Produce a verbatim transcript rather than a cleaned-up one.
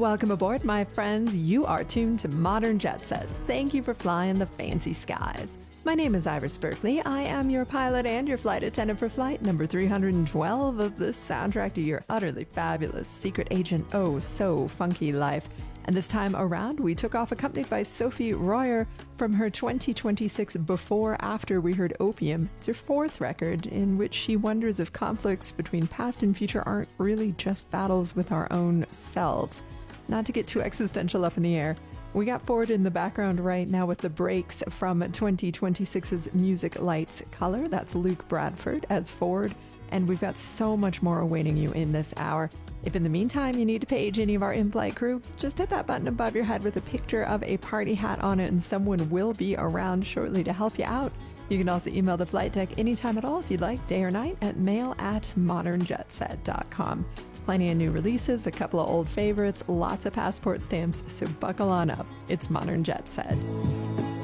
Welcome aboard, my friends. You are tuned to Modern Jet Set. Thank you for flying the fancy skies. My name is Iris Berkeley. I am your pilot and your flight attendant for flight number three hundred twelve of the soundtrack to your utterly fabulous secret agent oh so funky life. And this time around, we took off accompanied by Sophie Royer from her twenty twenty-six Before After We Heard Opium. It's her fourth record, in which she wonders if conflicts between past and future aren't really just battles with our own selves. Not to get too existential up in the air, we got Ford in the background right now with the breaks from twenty twenty-six's Music Lights Color. That's Luke Bradford as Ford. And we've got so much more awaiting you in this hour. If in the meantime you need to page any of our in-flight crew, just hit that button above your head with a picture of a party hat on it and someone will be around shortly to help you out. You can also email the flight deck anytime at all if you'd like, day or night, at mail at modern jet set dot com. Plenty of new releases, a couple of old favorites, lots of passport stamps, so buckle on up. It's Modern Jet Set.